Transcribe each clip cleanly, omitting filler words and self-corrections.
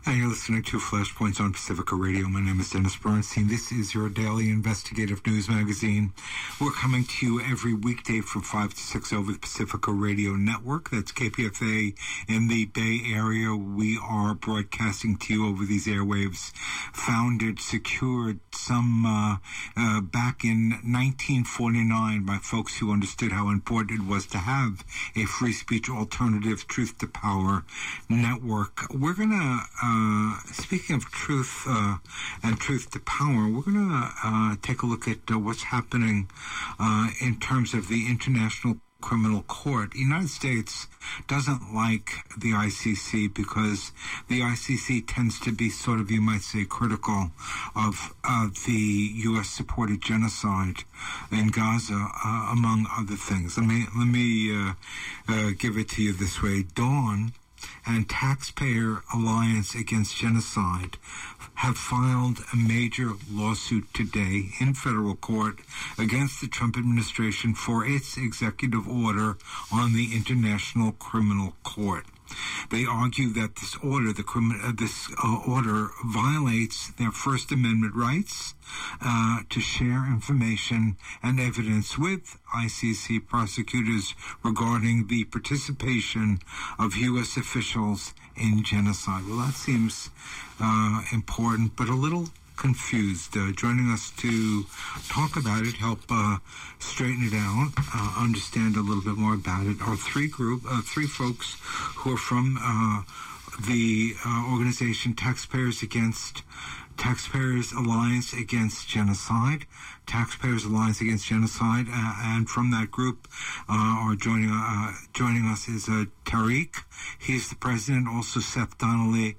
And you're listening to Flashpoints on Pacifica Radio. My name is Dennis Bernstein. This is your daily investigative news magazine. We're coming to you every weekday from 5 to 6 over the Pacifica Radio Network. That's KPFA in the Bay Area. We are broadcasting to you over these airwaves, founded, secured back in 1949 by folks who understood how important it was to have a free speech alternative, truth to power network. We're going to speaking of truth and truth to power, we're going to take a look at what's happening in terms of the International Criminal Court. The United States doesn't like the ICC because the ICC tends to be sort of, you might say, critical of the U.S.-supported genocide in Gaza, among other things. Let me give it to you this way. Dawn and Taxpayer Alliance Against Genocide have filed a major lawsuit today in federal court against the Trump administration for its executive order on the International Criminal Court. They argue that this order, order violates their First Amendment rights to share information and evidence with ICC prosecutors regarding the participation of U.S. officials in genocide. Well, that seems important, but a little confused. Joining us to talk about it, help straighten it out, understand a little bit more about it, are three folks who are from the organization Taxpayers Alliance Against Genocide. Taxpayers Alliance Against Genocide, and from that group are joining us is Tariq. He's the president. Also Seth Donnelly,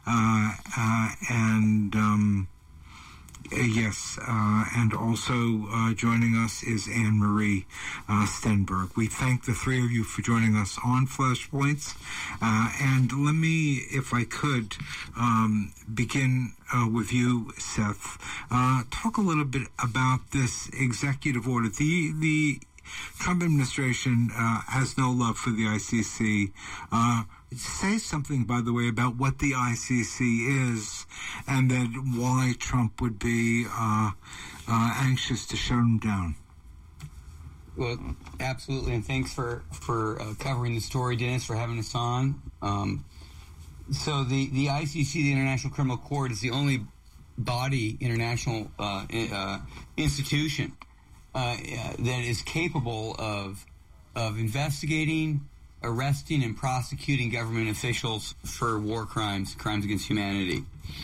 and also joining us is Anne Marie Stenberg. We thank the three of you for joining us on Flashpoints. And let me, if I could, begin with you, Seth. Talk a little bit about this executive order. The Trump administration has no love for the ICC. Say something, by the way, about what the ICC is, and then why Trump would be anxious to shut them down. Well, absolutely, and thanks for covering the story, Dennis, for having us on. So the ICC, the International Criminal Court, is the only body, international institution that is capable of investigating, arresting, and prosecuting government officials for war crimes against humanity.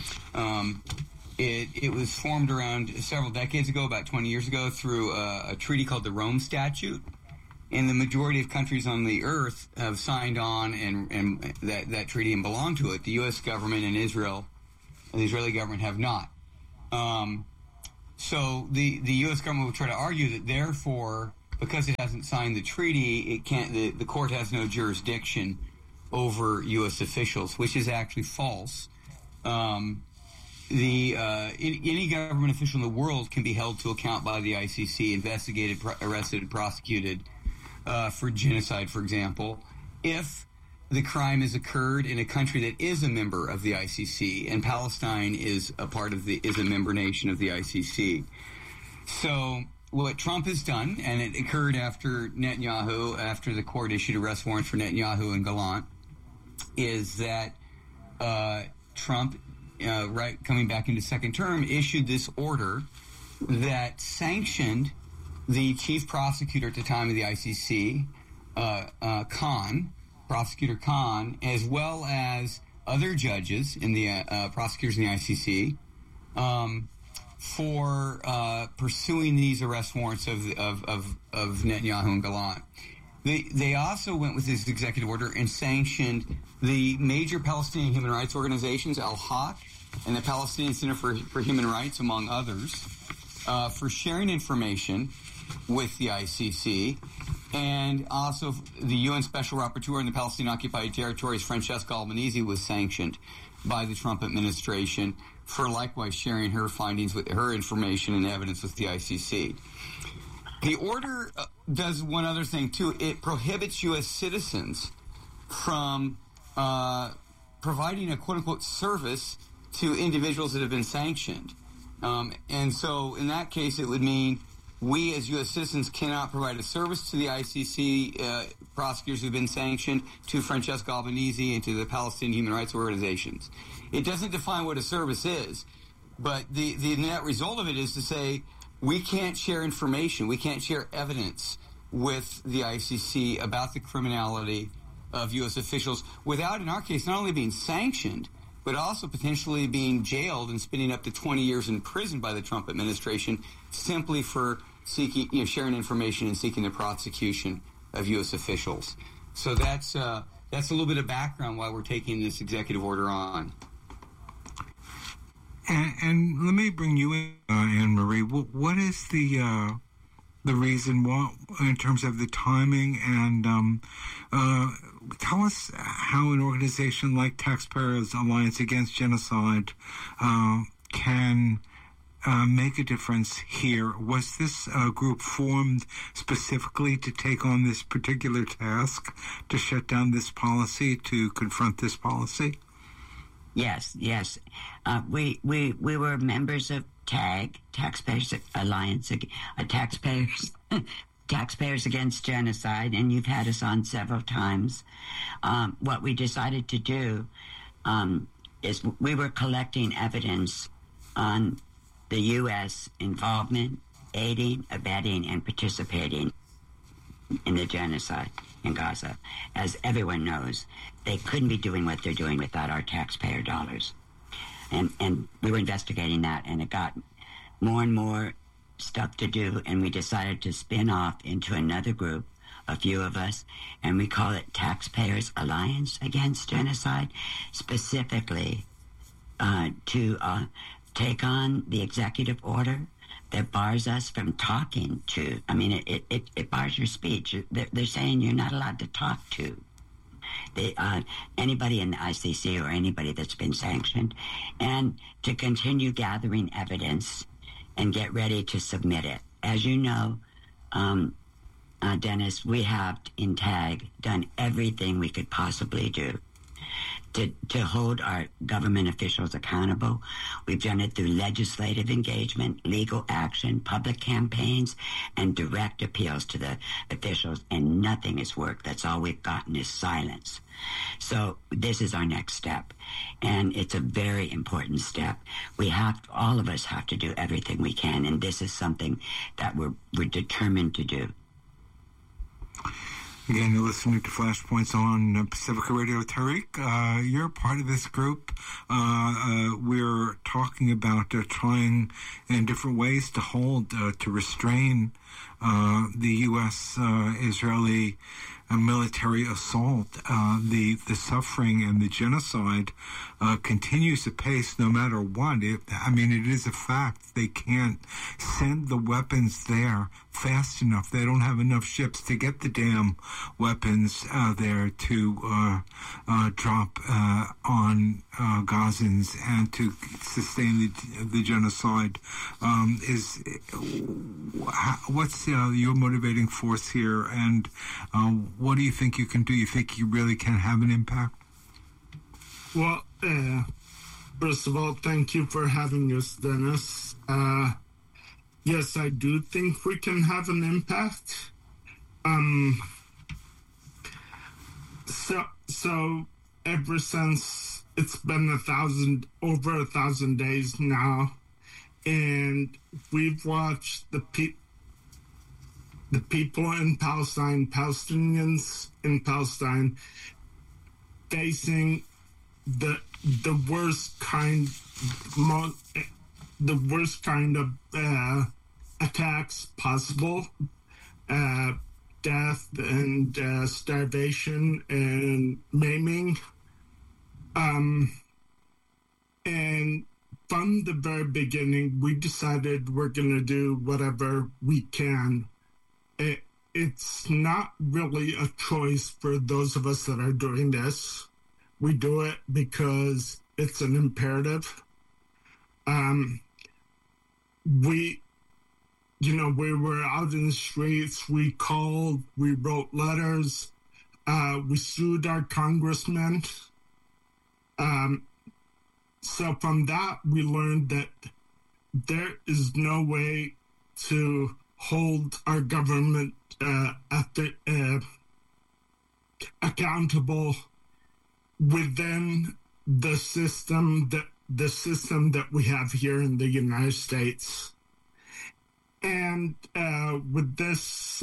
It was formed around several decades ago, about 20 years ago, through a treaty called the Rome Statute. And the majority of countries on the earth have signed on and that treaty and belong to it. The U.S. government and Israel, the Israeli government, have not. So the U.S. government will try to argue that, therefore, because it hasn't signed the treaty, it can't. The court has no jurisdiction over U.S. officials, which is actually false. Any government official in the world can be held to account by the ICC, investigated, arrested, and prosecuted for genocide, for example, if the crime has occurred in a country that is a member of the ICC, and Palestine is a member nation of the ICC. So what Trump has done, and it occurred after the court issued arrest warrants for Netanyahu and Gallant, is that Trump, coming back into second term, issued this order that sanctioned the chief prosecutor at the time of the ICC, Prosecutor Khan, as well as other judges in the prosecutors in the ICC, for pursuing these arrest warrants of Netanyahu and Gallant. They also went with this executive order and sanctioned the major Palestinian human rights organizations, Al-Haq and the Palestinian Center for Human Rights, among others, for sharing information with the ICC. And also the UN Special Rapporteur in the Palestinian-occupied territories, Francesca Albanese, was sanctioned by the Trump administration for likewise sharing her findings with her information and evidence with the ICC. The order does one other thing, too. It prohibits U.S. citizens from providing a quote-unquote service to individuals that have been sanctioned. And so in that case, it would mean we as U.S. citizens cannot provide a service to the ICC prosecutors who've been sanctioned, to Francesco Albanese, and to the Palestinian human rights organizations. It doesn't define what a service is, but the net result of it is to say we can't share information, we can't share evidence with the ICC about the criminality of U.S. officials without, in our case, not only being sanctioned, but also potentially being jailed and spending up to 20 years in prison by the Trump administration simply for seeking, sharing information and seeking the prosecution of U.S. officials. So that's a little bit of background why we're taking this executive order on. And let me bring you in, Anne Marie. What is the reason? What, in terms of the timing, and tell us how an organization like Taxpayers Alliance Against Genocide can make a difference here. Was this group formed specifically to take on this particular task, to shut down this policy, to confront this policy? Yes. We were members of TAG, Taxpayers Alliance, Taxpayers Against Genocide, and you've had us on several times. What we decided to do is we were collecting evidence on the U.S. involvement, aiding, abetting, and participating in the genocide in Gaza. As everyone knows, they couldn't be doing what they're doing without our taxpayer dollars. And we were investigating that, and it got more and more stuff to do, and we decided to spin off into another group, a few of us, and we call it Taxpayers Alliance Against Genocide, specifically to take on the executive order that bars us from talking to. I mean, it bars your speech. They're saying you're not allowed to talk to anybody in the ICC or anybody that's been sanctioned, and to continue gathering evidence and get ready to submit it. As you know, Dennis, we have in TAG done everything we could possibly do to hold our government officials accountable. We've done it through legislative engagement, legal action, public campaigns, and direct appeals to the officials, and nothing has worked. That's all we've gotten is silence. So this is our next step, and it's a very important step. All of us have to do everything we can, and this is something that we're determined to do. Again, you're listening to Flashpoints on Pacifica Radio. Tariq, you're part of this group. We're talking about trying in different ways to hold, to restrain the U.S.-Israeli military assault. The suffering and the genocide continues apace no matter what. It is a fact. They can't send the weapons there fast enough. They don't have enough ships to get the damn weapons there to drop on Gazans and to sustain the genocide. What's your motivating force here, and what do you think you can do? You think you really can have an impact? Well, first of all, thank you for having us, Dennis. Yes, I do think we can have an impact. So ever since it's been over 1,000 days now, and we've watched the people in Palestine, Palestinians in Palestine, facing the worst kind of attacks possible, death and starvation and maiming, and from the very beginning, we decided we're going to do whatever we can. It's not really a choice for those of us that are doing this. We do it because it's an imperative. We were out in the streets, we called, we wrote letters, we sued our congressmen. so from that, we learned that there is no way to hold our government accountable within the system that we have here in the United States. And with this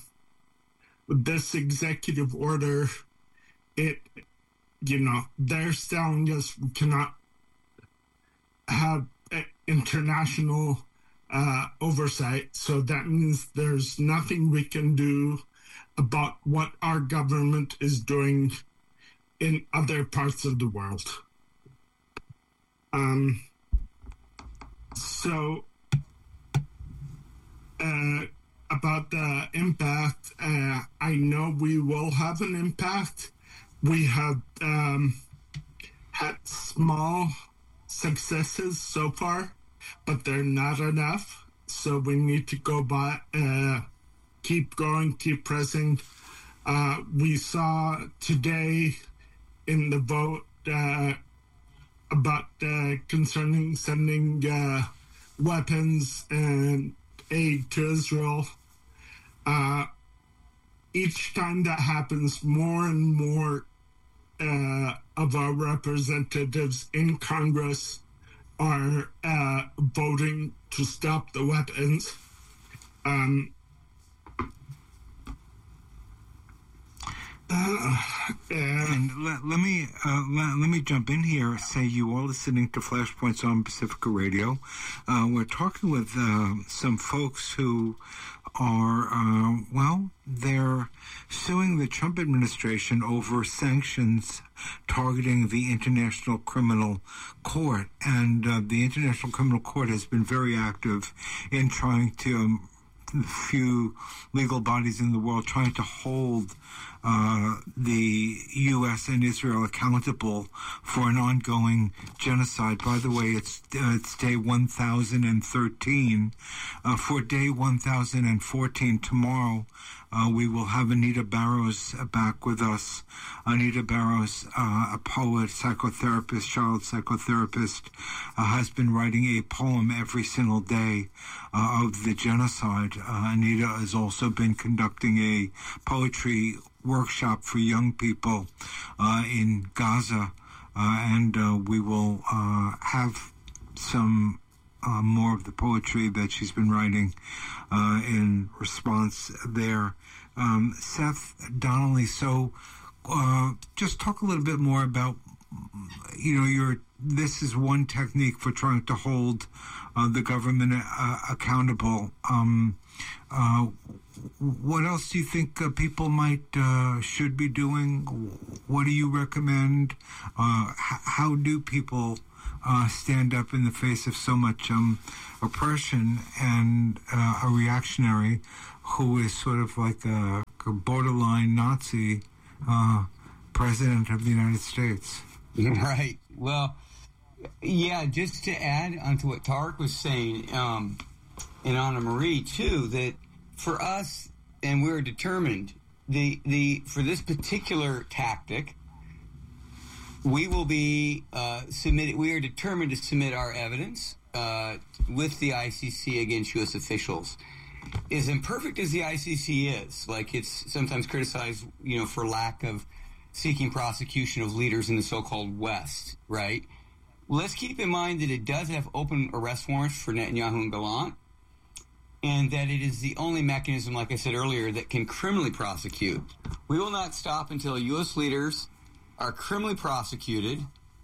executive order, they're telling us we cannot have international oversight. So that means there's nothing we can do about what our government is doing in other parts of the world. About the impact, I know we will have an impact. We have had small successes so far, but they're not enough. So we need to go by, keep going, keep pressing. We saw today in the vote about concerning sending weapons and aid to Israel. Each time that happens, more and more of our representatives in Congress are voting to stop the weapons. And let me jump in here. Say you are listening to Flashpoints on Pacifica Radio. We're talking with some folks who are they're suing the Trump administration over sanctions targeting the International Criminal Court, and the International Criminal Court has been very active in trying to few legal bodies in the world trying to hold the U.S. and Israel accountable for an ongoing genocide. By the way, it's day 1013. For day 1014 tomorrow, we will have Anita Barrows back with us. Anita Barrows, a poet, psychotherapist, child psychotherapist, has been writing a poem every single day of the genocide. Anita has also been conducting a poetry workshop for young people in Gaza, and we will have some more of the poetry that she's been writing in response there. Seth Donnelly, so just talk a little bit more about, this is one technique for trying to hold the government accountable. What else do you think people should be doing? What do you recommend? How do people stand up in the face of so much oppression and a reactionary who is sort of like a borderline Nazi president of the United States? Right. Well, yeah, just to add onto what Tarek was saying, and Anna Marie too, that for us, and we're determined, for this particular tactic, we will be we are determined to submit our evidence with the ICC against U.S. officials. As imperfect as the ICC is, like it's sometimes criticized, for lack of seeking prosecution of leaders in the so-called West, right? Let's keep in mind that it does have open arrest warrants for Netanyahu and Gallant, and that it is the only mechanism, like I said earlier, that can criminally prosecute. We will not stop until U.S. leaders are criminally prosecuted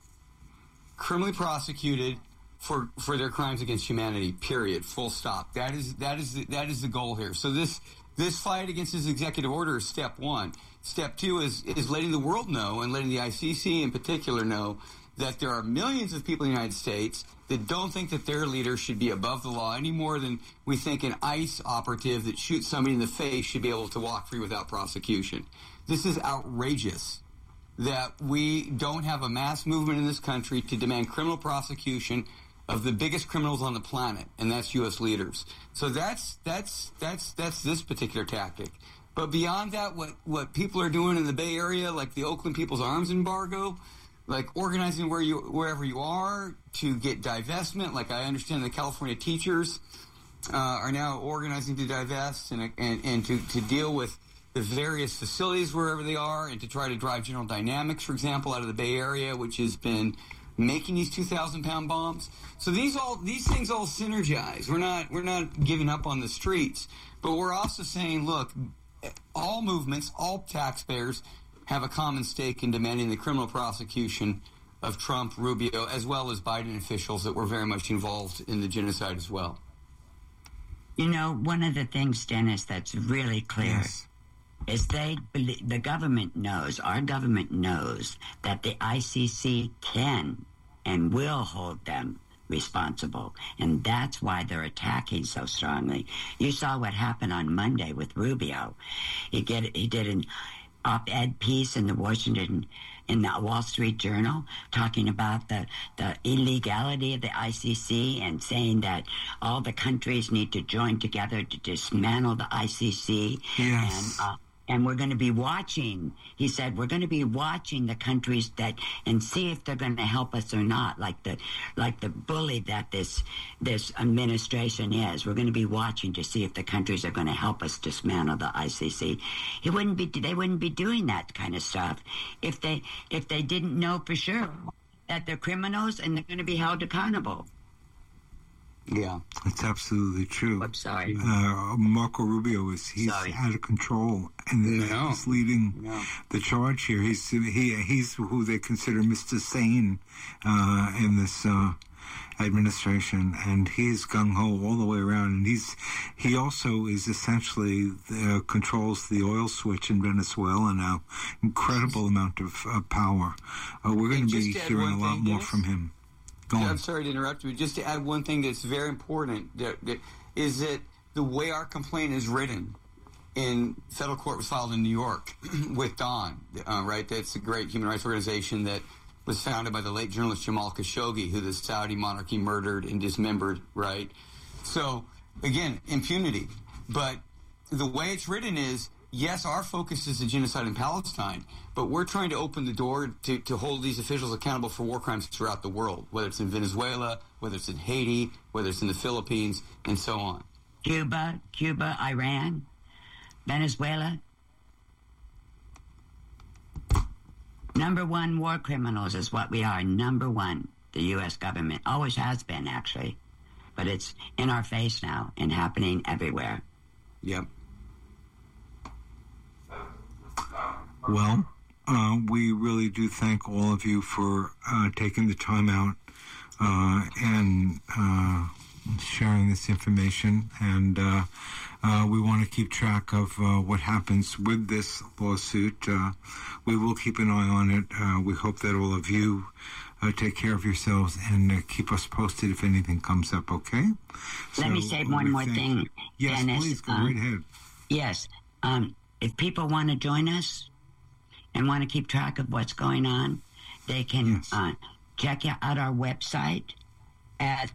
for their crimes against humanity. Period. Full stop. That is the goal here. So this fight against this executive order is step one. Step two is letting the world know, and letting the ICC in particular know, that there are millions of people in the United States that don't think that their leader should be above the law any more than we think an ICE operative that shoots somebody in the face should be able to walk free without prosecution. This is outrageous that we don't have a mass movement in this country to demand criminal prosecution of the biggest criminals on the planet, and that's U.S. leaders. So that's this particular tactic. But beyond that, what people are doing in the Bay Area, like the Oakland People's Arms embargo, like organizing wherever you are to get divestment. Like I understand the California teachers are now organizing to divest and to deal with the various facilities wherever they are, and to try to drive General Dynamics, for example, out of the Bay Area, which has been making these 2,000-pound bombs. So these things all synergize. We're not giving up on the streets, but we're also saying, look, all movements, all taxpayers have a common stake in demanding the criminal prosecution of Trump, Rubio, as well as Biden officials that were very much involved in the genocide as well. You know, one of the things, Dennis, that's really clear is the government knows, our government knows, that the ICC can and will hold them responsible, and that's why they're attacking so strongly. You saw what happened on Monday with Rubio. He did an op-ed piece in the Wall Street Journal talking about the illegality of the ICC and saying that all the countries need to join together to dismantle the ICC. Yes. And we're going to be watching, he said, we're going to be watching the countries and see if they're going to help us or not, like the bully that this administration is. We're going to be watching to see if the countries are going to help us dismantle the ICC. They wouldn't be doing that kind of stuff if they didn't know for sure that they're criminals and they're going to be held accountable. Yeah, it's absolutely true. I'm sorry. Marco Rubio he's out of control, and he's leading the charge here. He's who they consider Mr. Sane in this administration, and he's gung ho all the way around. And he also is essentially controls the oil switch in Venezuela now. Incredible amount of power. We're going to be hearing a lot more from him. I'm sorry to interrupt you. Just to add one thing that's very important, is that the way our complaint is written in federal court was filed in New York with Dawn, right? That's a great human rights organization that was founded by the late journalist Jamal Khashoggi, who the Saudi monarchy murdered and dismembered, right? So, again, impunity. But the way it's written is, yes, our focus is the genocide in Palestine, but we're trying to open the door to hold these officials accountable for war crimes throughout the world, whether it's in Venezuela, whether it's in Haiti, whether it's in the Philippines, and so on. Cuba, Iran, Venezuela. Number one war criminals is what we are. Number one, the U.S. government. Always has been, actually. But it's in our face now and happening everywhere. Yep. Well, we really do thank all of you for taking the time out and sharing this information. And we want to keep track of what happens with this lawsuit. We will keep an eye on it. We hope that all of you take care of yourselves and keep us posted if anything comes up, okay? Let me say one more thing, yes, Dennis. Please, go right ahead. Yes. If people want to join us and want to keep track of what's going on, they can check out our website at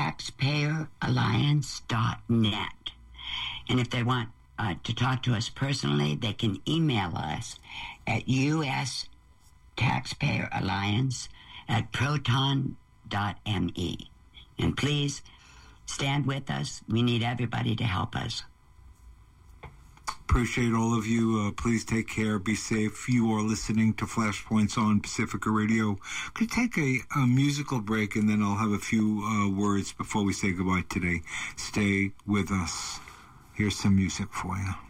taxpayeralliance.net. And if they want to talk to us personally, they can email us at ustaxpayeralliance@proton.me. And please stand with us. We need everybody to help us. Appreciate all of you. Please take care. Be safe. You are listening to Flashpoints on Pacifica Radio. Could take a musical break, and then I'll have a few words before we say goodbye today. Stay with us. Here's some music for you.